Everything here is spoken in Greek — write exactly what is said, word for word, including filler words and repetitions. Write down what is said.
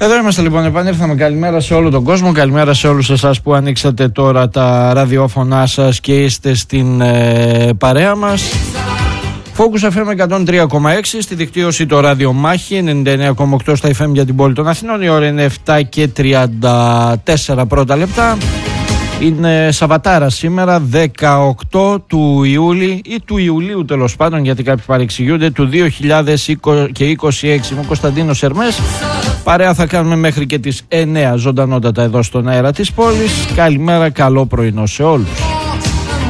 Εδώ είμαστε λοιπόν, επανήρθαμε. Καλημέρα σε όλο τον κόσμο, καλημέρα σε όλους εσάς που ανοίξατε τώρα τα ραδιόφωνά σας και είστε στην ε, παρέα μας. Focus εφ εμ εκατόν τρία κόμμα έξι, στη δικτύωση το ράδιο Μάχη, ενενήντα εννέα κόμμα οκτώ στα εφ εμ για την πόλη των Αθηνών. Η ώρα είναι επτά και τριάντα τέσσερα πρώτα λεπτά. Είναι Σαββατάρα σήμερα, δεκαοκτώ του Ιούλη ή του Ιουλίου τέλος πάντων, γιατί κάποιοι παρεξηγούνται, του δύο χιλιάδες είκοσι έξι. Είμαι ο Κωνσταντίνος Ερμές. Παρέα θα κάνουμε μέχρι και τις εννέα ζωντανότατα εδώ στον αέρα της πόλης. Καλημέρα, καλό πρωινό σε όλους.